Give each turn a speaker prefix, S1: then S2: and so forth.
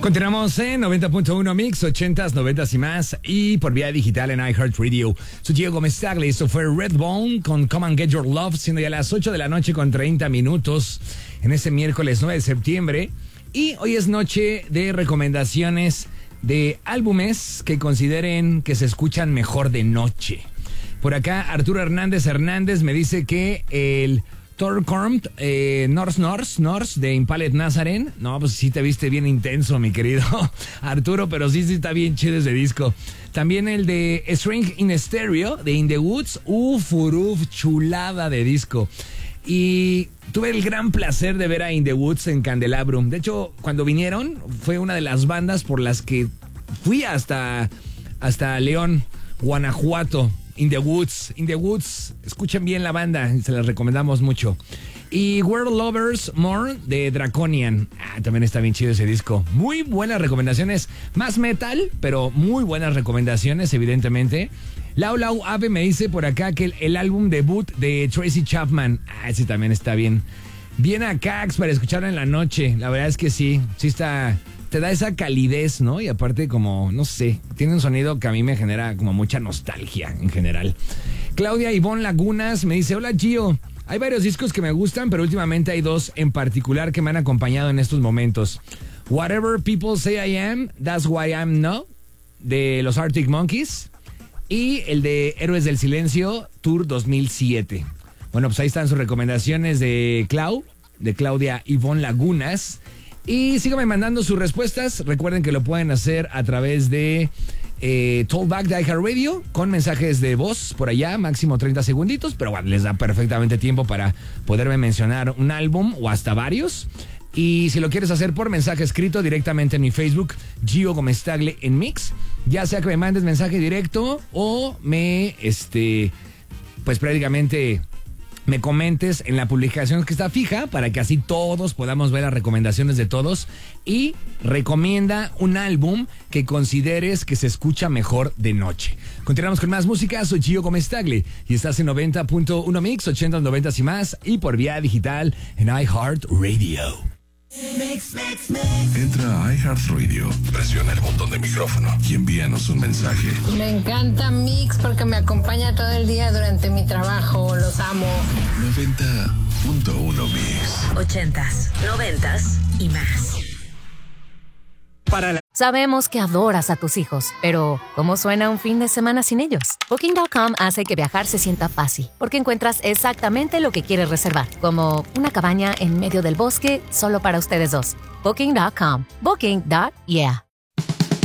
S1: Continuamos en 90.1 Mix, 80s, 90s y más, y por vía digital en iHeartRadio. Soy Gio Gómez Tagle, esto fue Redbone con Come and Get Your Love, siendo ya las 8 de la noche con 30 minutos en este miércoles 9 de septiembre. Y hoy es noche de recomendaciones de álbumes que consideren que se escuchan mejor de noche. Por acá Arturo Hernández me dice que el Torkormt, Norse de Impalet Nazaren. No, pues sí te viste bien intenso, mi querido Arturo, pero sí está bien chido ese disco. También el de Strange in Stereo de In the Woods. Chulada de disco. Y tuve el gran placer de ver a In the Woods en Candelabrum. De hecho, cuando vinieron, fue una de las bandas por las que fui hasta León, Guanajuato. In the Woods, escuchen bien la banda, se las recomendamos mucho. Y World Lovers More de Draconian, también está bien chido ese disco. Muy buenas recomendaciones, más metal, pero muy buenas recomendaciones, evidentemente. Lau Ave me dice por acá que el álbum debut de Tracy Chapman, ese también está bien. Bien acá para escucharlo en la noche, la verdad es que sí está... Te da esa calidez, ¿no? Y aparte como, no sé, tiene un sonido que a mí me genera como mucha nostalgia en general. Claudia Ivonne Lagunas me dice, hola Gio, hay varios discos que me gustan, pero últimamente hay dos en particular que me han acompañado en estos momentos. Whatever People Say I Am, That's Why I'm No, de los Arctic Monkeys. Y el de Héroes del Silencio, Tour 2007. Bueno, pues ahí están sus recomendaciones de Claudia Ivonne Lagunas. Y síganme mandando sus respuestas. Recuerden que lo pueden hacer a través de Talkback de iHeartRadio con mensajes de voz por allá, máximo 30 segunditos. Pero bueno, les da perfectamente tiempo para poderme mencionar un álbum o hasta varios. Y si lo quieres hacer por mensaje escrito directamente en mi Facebook, Gio Gómez Tagle en Mix, ya sea que me mandes mensaje directo o pues prácticamente me comentes en la publicación que está fija para que así todos podamos ver las recomendaciones de todos y recomienda un álbum que consideres que se escucha mejor de noche. Continuamos con más música, soy Gio Gómez Tagle y estás en 90.1 Mix, 80, 90 y más y por vía digital en iHeartRadio.
S2: Entra a iHeartRadio, presiona el botón de micrófono y envíanos un mensaje.
S3: Me encanta Mix porque me acompaña todo el día durante mi trabajo. Los amo.
S2: 90.1 Mix.
S4: 80s, 90s y más.
S5: Sabemos que adoras a tus hijos, pero ¿cómo suena un fin de semana sin ellos? Booking.com hace que viajar se sienta fácil, porque encuentras exactamente lo que quieres reservar, como una cabaña en medio del bosque solo para ustedes dos. Booking.com. Booking.yeah.